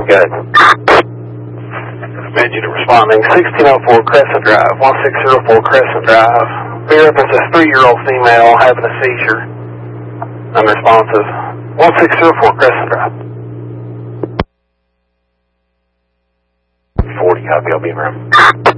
Good. Engine responding. 1604 Crescent Drive, 1604 Crescent Drive. Bear reference a 3-year-old female having a seizure. Unresponsive. 1604 Crescent Drive. 40, copy, I'll be in room.